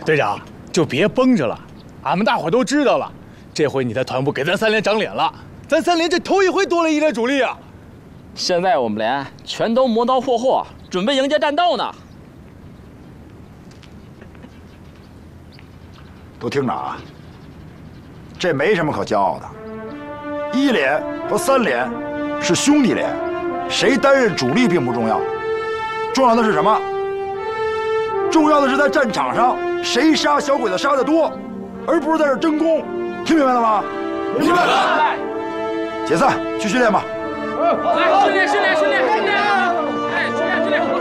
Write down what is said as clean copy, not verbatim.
队长就别绷着了，俺们大伙都知道了，这回你的团部给咱3连长脸了，咱3连这头一回多了1连主力啊！ 现在我们连全都磨刀霍霍，准备迎接战斗呢。 都听着啊，这没什么可骄傲的。1连和3连是兄弟连，谁担任主力并不重要，重要的是什么？重要的是在战场上谁杀小鬼子杀得多，而不是在这争功。听明白了吗？明白了。解散，去训练吧。 来，训练！哎，训练！